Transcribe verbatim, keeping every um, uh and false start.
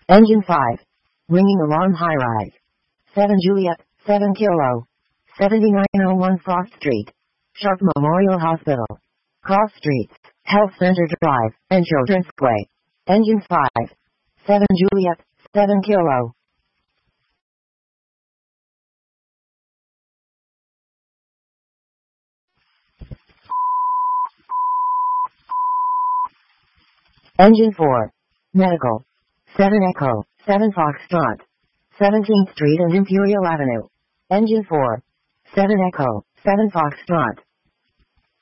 Engine five. Ringing alarm high rise. seven Juliet, seven Kilo. seventy-nine oh one Frost Street. Sharp Memorial Hospital. Cross Streets, Health Center Drive, and Children's Way. Engine five. seven Juliet, seven Kilo. Engine four. Medical. seven Echo, seven Foxtrot. seventeenth Street and Imperial Avenue. Engine four. seven Echo, seven Foxtrot.